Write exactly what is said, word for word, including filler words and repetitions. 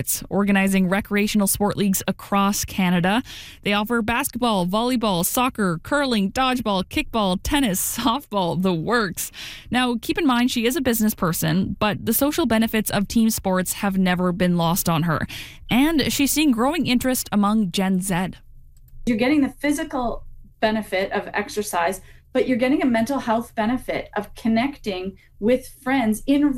Sports, organizing recreational sport leagues across Canada. They offer basketball, volleyball, soccer, curling, dodgeball, kickball, tennis, softball, the works. Now, keep in mind she is a business person, but the social benefits of team sports have never been lost on her. And she's seeing growing interest among Gen Z. You're getting the physical benefit of exercise, but you're getting a mental health benefit of connecting with friends in